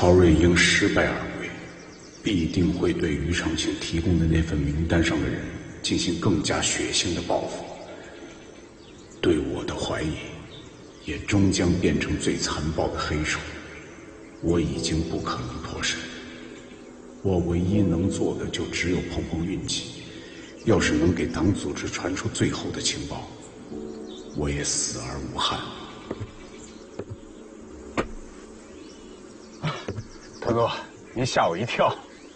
曹瑞英失败而归，必定会对于长青提供的那份名单上的人进行更加血腥的报复。对我的怀疑，也终将变成最残暴的黑手。我已经不可能脱身，我唯一能做的就只有碰碰运气。要是能给党组织传出最后的情报，我也死而无憾。 团座，您吓我一跳。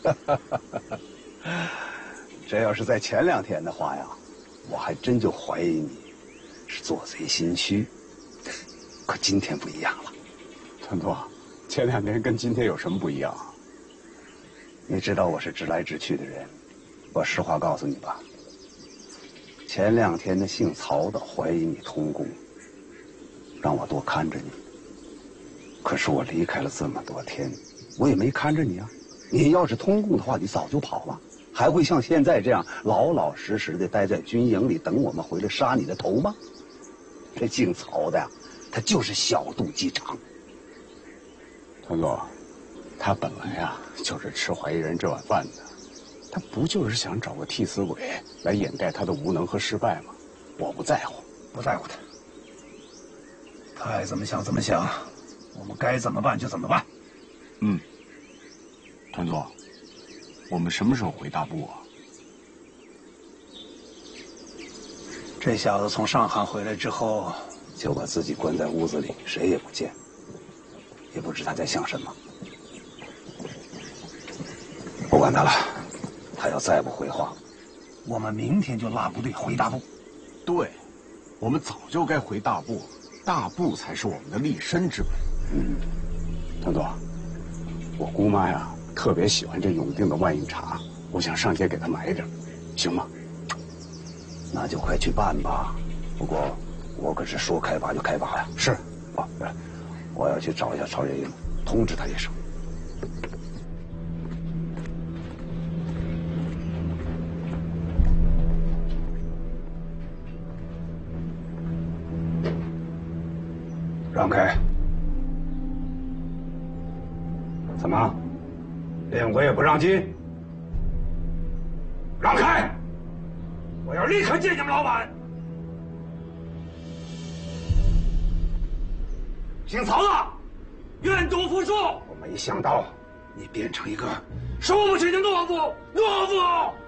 这要是在前2天的话呀，我还真就怀疑你是做贼心虚。可今天不一样了。团座，前2天跟今天有什么不一样啊？你知道我是直来直去的人，我实话告诉你吧。前2天那姓曹的怀疑你通共，让我多看着你。可是我离开了这么多天，我也没看着你啊。你要是通共的话，你早就跑了，还会像现在这样老老实实的待在军营里等我们回来杀你的头吗？这姓曹的呀，他就是小肚鸡肠。团座，他本来啊就是吃怀疑人这碗饭的，他不就是想找个替死鬼来掩盖他的无能和失败吗？我不在乎， 不在乎他，他爱怎么想怎么想，我们该怎么办就怎么办。 团座，我们什么时候回大部啊？ 这小子从上海回来之后， 就把自己关在屋子里，谁也不见，也不知他在想什么。不管他了，他要再不回话， 我们明天就拉部队回大部。 对，我们早就该回大部，大部才是我们的立身之本。 团座，我姑妈呀特别喜欢这永定的万应茶，我想上街给她买点，行吗？那就快去办吧。不过我可是说开拔就开拔呀。是。啊，我要去找一下曹月英，通知他一声。让开！怎么，连我也不让进？让开！我要立刻见你们老板。姓曹的，愿赌服输。我没想到你变成一个手不持的懦夫，懦夫！